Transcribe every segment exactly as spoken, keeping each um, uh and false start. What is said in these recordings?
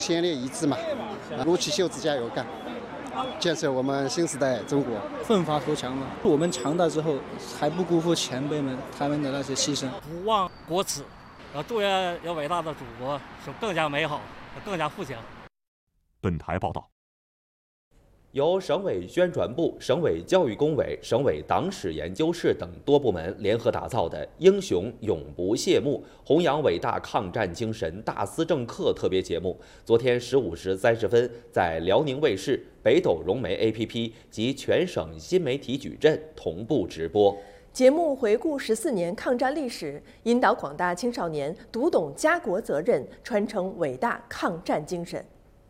先烈一致嘛，撸起袖子加油干，建设我们新时代中国， 奋发图强嘛。我们强大之后，还不辜负前辈们他们的那些牺牲， 不忘国耻，要祝愿有伟大的祖国是更加美好，更加富强。 本台报道。 由省委宣传部、省委教育工委、省委党史研究室等多部门联合打造的“英雄永不谢幕，弘扬伟大抗战精神大思政课”特别节目，昨天十五时三十分在辽宁卫视、北斗融媒 A P P 及全省新媒体矩阵同步直播。 节目回顾十四年抗战历史，引导广大青少年读懂家国责任，传承伟大抗战精神。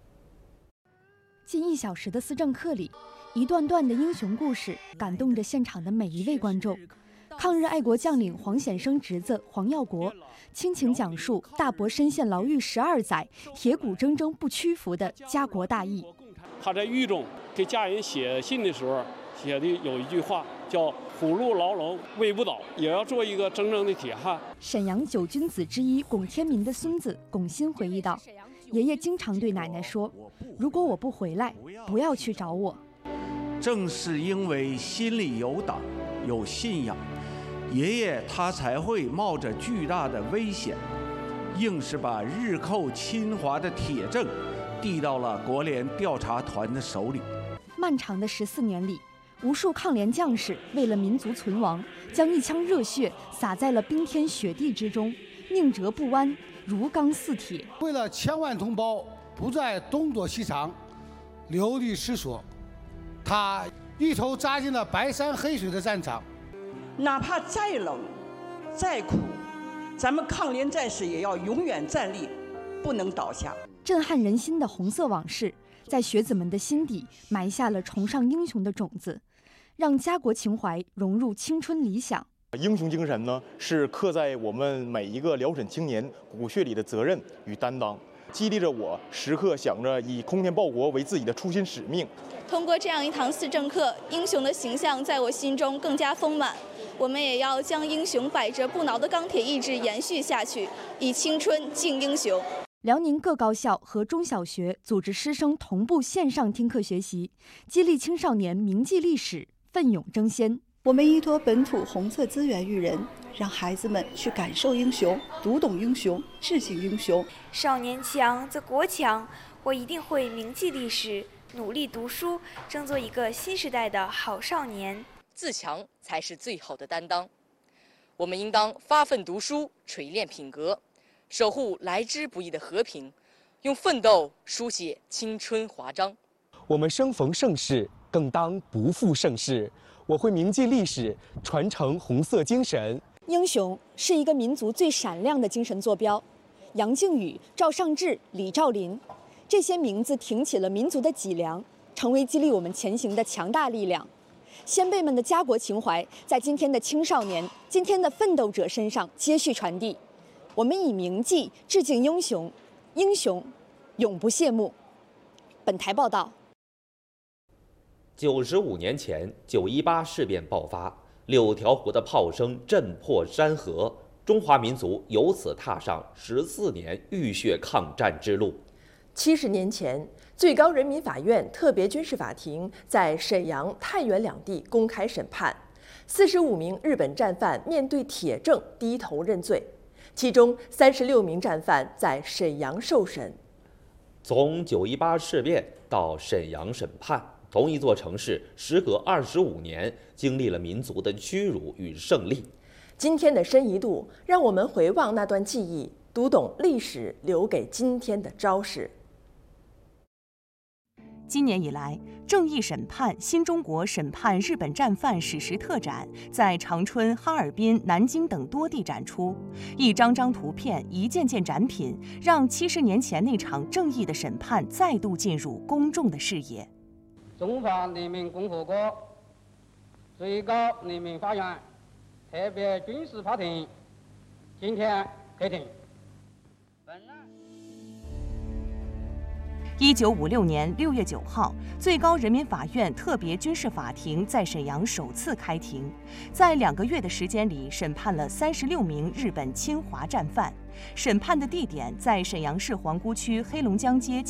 近一小时的思政课里，一段段的英雄故事感动着现场的每一位观众。抗日爱国将领黄显生侄子黄耀国倾情讲述大伯深陷牢狱十二载，铁骨铮铮不屈服的家国大义。 他在狱中给家人写信的时候写的有一句话叫“虎入牢笼威不倒”，也要做一个铮铮的铁汉。 沈阳九君子之一龚天民的孙子龚欣回忆道，爷爷经常对奶奶说，如果我不回来，不要去找我。 正是因为心里有党有信仰，爷爷他才会冒着巨大的危险，硬是把日寇侵华的铁证递到了国联调查团的手里。 漫长的十四年里，无数抗联将士为了民族存亡，将一腔热血洒在了冰天雪地之中，宁折不弯，如钢似铁。 为了千万同胞不再东躲西藏、流离失所，他一头扎进了白山黑水的战场。 哪怕再冷、再苦，咱们抗联战士也要永远站立，不能倒下。 震撼人心的红色往事，在学子们的心底埋下了崇尚英雄的种子，让家国情怀融入青春理想。 英雄精神呢，是刻在我们每一个辽沈青年骨血里的责任与担当，激励着我时刻想着以空天报国为自己的初心使命。 通过这样一堂思政课，英雄的形象在我心中更加丰满。我们也要将英雄百折不挠的钢铁意志延续下去，以青春敬英雄。 辽宁各高校和中小学组织师生同步线上听课学习，激励青少年铭记历史，奋勇争先。 我们依托本土红色资源育人，让孩子们去感受英雄，读懂英雄，致敬英雄。 少年强则国强，我一定会铭记历史，努力读书，争做一个新时代的好少年。 自强才是最好的担当，我们应当发奋读书，锤炼品格，守护来之不易的和平，用奋斗书写青春华章。 我们生逢盛世，更当不负盛世。我会铭记历史，传承红色精神。 英雄是一个民族最闪亮的精神坐标。杨靖宇、赵尚志、李兆林，这些名字挺起了民族的脊梁，成为激励我们前行的强大力量。先辈们的家国情怀，在今天的青少年、今天的奋斗者身上接续传递。我们以铭记致敬英雄，英雄永不谢幕。本台报道。 九十五年前，九一八事变爆发，六条湖的炮声震破山河，中华民族由此踏上十四年浴血抗战之路。 七十年前，最高人民法院特别军事法庭在沈阳、太原两地公开审判，四十五名日本战犯面对铁证低头认罪，其中三十六名战犯在沈阳受审。 从九一八事变到沈阳审判，同一座城市，时隔二十五年，经历了民族的屈辱与胜利。 今天的深一度，让我们回望那段记忆，读懂历史留给今天的招式。 今年以来，正义审判新中国审判日本战犯史实特展在长春、哈尔滨、南京等多地展出，一张张图片、一件件展品，让七十年前那场正义的审判再度进入公众的视野。 中华人民共和国最高人民法院特别军事法庭今天开庭。 一九五六年六月九号，最高人民法院特别军事法庭在沈阳首次开庭，在两个月的时间里，审判了三十六名日本侵华战犯。审判的地点在沈阳市皇姑区黑龙江街